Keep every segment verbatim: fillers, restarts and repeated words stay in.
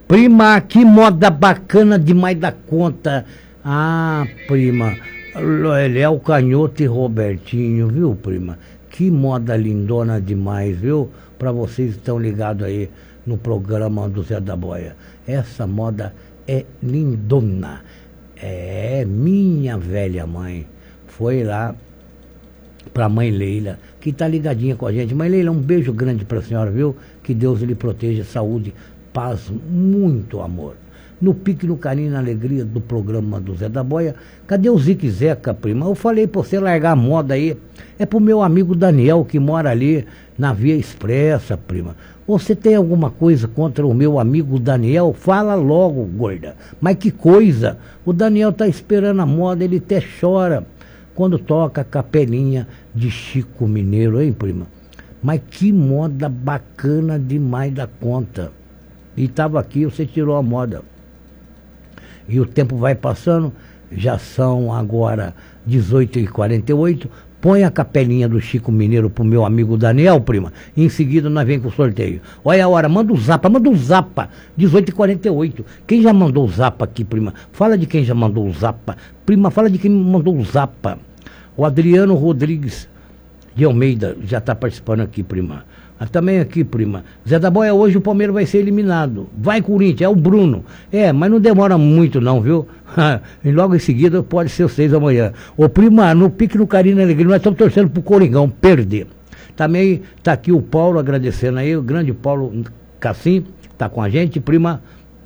Prima, que moda bacana demais da conta. Ah, prima, Léo Canhoto e Robertinho, viu, prima? Que moda lindona demais, viu? Pra vocês que estão ligados aí no programa do Zé da Boia. Essa moda é lindona. É, minha velha mãe foi lá pra mãe Leila, que tá ligadinha com a gente. Mãe Leila, um beijo grande pra senhora, viu? Que Deus lhe proteja, saúde, paz, muito amor. No pique, no carinho, na alegria do programa do Zé da Boia. Cadê o Zique Zeca, prima? Eu falei pra você largar a moda aí. É pro meu amigo Daniel, que mora ali na Via Expressa, prima. Você tem alguma coisa contra o meu amigo Daniel? Fala logo, gorda. Mas que coisa! O Daniel tá esperando a moda, ele até chora quando toca a capelinha de Chico Mineiro, hein, prima? Mas que moda bacana demais da conta. E tava aqui, você tirou a moda. E o tempo vai passando, já são agora dezoito e quarenta e oito. Põe a capelinha do Chico Mineiro pro meu amigo Daniel, prima. E em seguida nós vem com o sorteio. Olha a hora, manda o zapa, manda o zapa. dezoito e quarenta e oito. Quem já mandou o zapa aqui, prima? Fala de quem já mandou o zapa. Prima, fala de quem mandou o zapa. O Adriano Rodrigues de Almeida já está participando aqui, prima. Ah, também aqui, prima. Zé da Boia, hoje o Palmeiras vai ser eliminado. Vai, Corinthians, é o Bruno. É, mas não demora muito não, viu? E logo em seguida pode ser os seis da manhã. Ô, prima, no pique, no carinho, na alegria, nós estamos torcendo pro Coringão perder. Também tá aqui o Paulo agradecendo aí, o grande Paulo Cassim, tá com a gente, prima.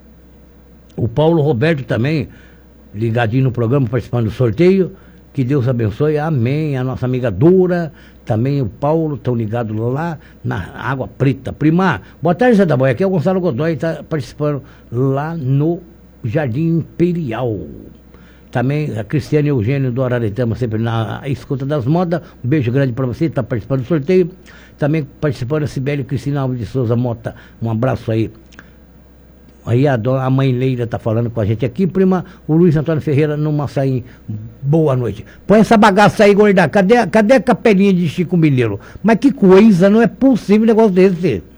O Paulo Roberto também, ligadinho no programa, participando do sorteio. Que Deus abençoe, amém. A nossa amiga Dora, também o Paulo, estão ligados lá na Água Preta. Prima, boa tarde, Zé da Boia. Aqui é o Gonçalo Godoy, está participando lá no Jardim Imperial. Também a Cristiane Eugênio do Araretama, sempre na escuta das modas. Um beijo grande para você, está participando do sorteio. Também participando a Sibeli Cristina Alves de Souza Mota. Um abraço aí. Aí a, dona, a mãe Leila tá falando com a gente aqui, prima. O Luiz Antônio Ferreira no Massaim. Boa noite. Põe essa bagaça aí, gorda. Cadê, cadê a capelinha de Chico Mineiro? Mas que coisa, não é possível um negócio desse.